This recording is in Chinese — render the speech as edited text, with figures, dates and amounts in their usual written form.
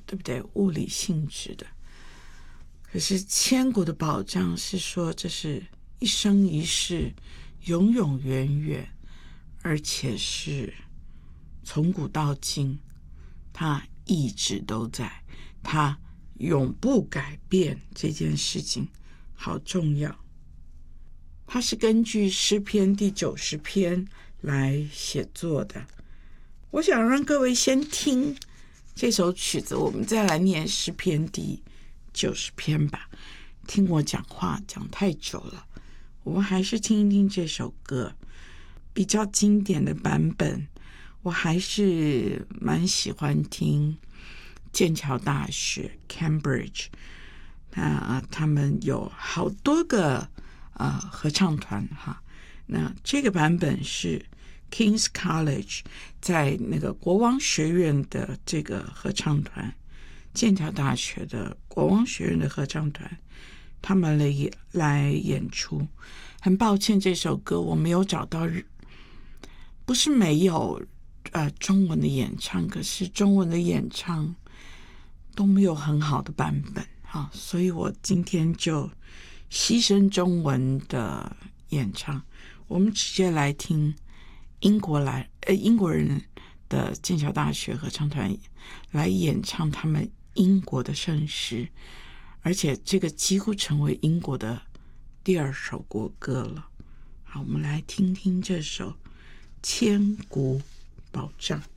对不对？物理性质的。可是千古的宝藏是说这是一生一世，永永远远，而且是从古到今，它一直都在，它永不改变，这件事情好重要。它是根据诗篇第90篇来写作的。我想让各位先听这首曲子，我们再来念诗篇第90篇吧。听我讲话讲太久了，我们还是听一听这首歌。比较经典的版本，我还是蛮喜欢听剑桥大学 Cambridge， 他们有好多个合唱团哈。那这个版本是 King's College 在那个国王学院的这个合唱团，剑桥大学的国王学院的合唱团，他们来演出。很抱歉，这首歌我没有找到不是没有中文的演唱，可是中文的演唱都没有很好的版本哈，所以我今天就牺牲中文的演唱，我们直接来听英国人的剑桥大学合唱团来演唱他们英国的圣诗，而且这个几乎成为英国的第2首国歌了。好，我们来听听这首千古宝藏。